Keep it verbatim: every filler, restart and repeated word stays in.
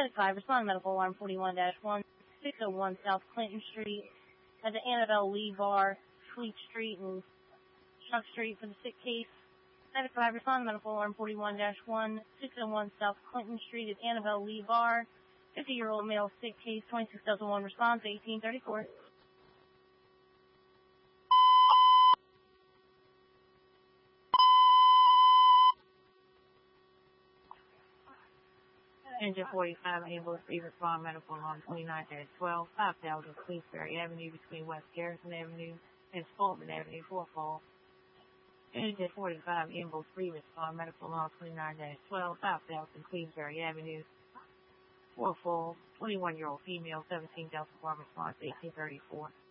Medic five, respond medical alarm forty-one dash one, six oh one South Clinton Street at the Annabelle Lee Bar, Fleet Street and Chuck Street for the sick case. Medic five, respond medical alarm forty-one dash one, six oh one South Clinton Street at Annabelle Lee Bar, fifty-year-old male sick case, twenty-six oh one, response eighteen thirty-four. Engine forty-five, ambulance three, respond medical alarm twenty-nine dash twelve, five thousand Queensberry Avenue between West Garrison Avenue and Spalding Avenue, Fort Falls. Engine forty-five, ambulance three, respond medical alarm twenty-nine dash twelve, five thousand Queensberry Avenue, Fort Falls. twenty-one-year-old female, seventeen thousand response eighteen thirty-four.